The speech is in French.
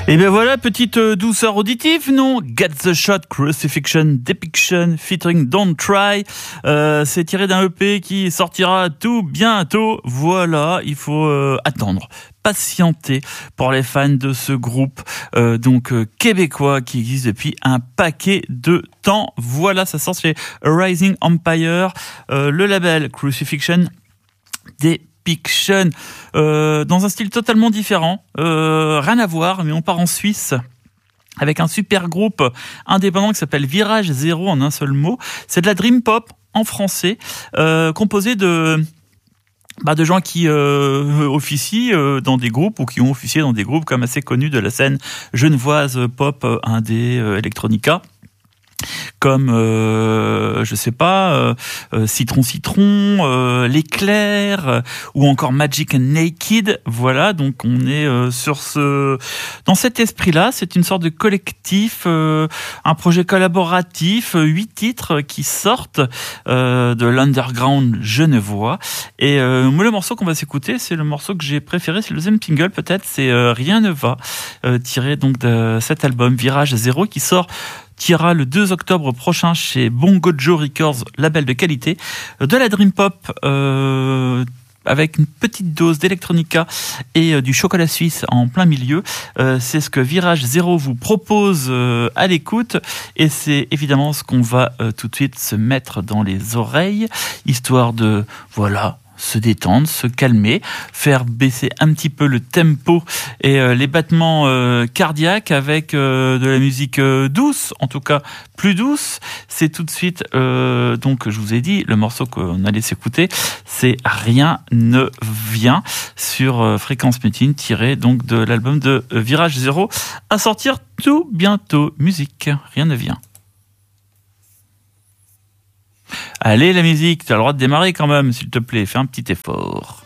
Et bien voilà, petite douceur auditive, non? Get the Shot, Crucifixion, Depiction, featuring Don't Try. C'est tiré d'un EP qui sortira tout bientôt. Voilà, il faut attendre, patienter pour les fans de ce groupe québécois qui existe depuis un paquet de temps. Voilà, ça sort chez Rising Empire, le label Crucifixion, Depiction, dans un style totalement différent, rien à voir, mais on part en Suisse avec un super groupe indépendant qui s'appelle Virage Zéro en un seul mot. C'est de la dream pop en français, composé de gens qui officient dans des groupes ou qui ont officié dans des groupes comme assez connus de la scène genevoise pop indé electronica, comme Citron, L'Éclair, ou encore Magic and Naked. Voilà, donc on est dans cet esprit-là. C'est une sorte de collectif, un projet collaboratif, 8 titres qui sortent de l'underground genevois. Et moi, le morceau qu'on va s'écouter, c'est le morceau que j'ai préféré, c'est le deuxième single peut-être, c'est Rien ne va, tiré donc de cet album Virage Zéro qui tirera le 2 octobre prochain chez Bongo Joe Records, label de qualité, de la dream pop avec une petite dose d'électronica et du chocolat suisse en plein milieu. C'est ce que Virage Zéro vous propose à l'écoute, et c'est évidemment ce qu'on va tout de suite se mettre dans les oreilles, histoire de, voilà, se détendre, se calmer, faire baisser un petit peu le tempo et les battements cardiaques avec de la musique douce, en tout cas plus douce. C'est tout de suite, donc je vous ai dit, le morceau qu'on allait s'écouter, c'est Rien ne vient sur Fréquence Mutine, tiré donc de l'album de Virage Zéro, à sortir tout bientôt. Musique, Rien ne vient. Allez, la musique, tu as le droit de démarrer quand même, s'il te plaît, fais un petit effort.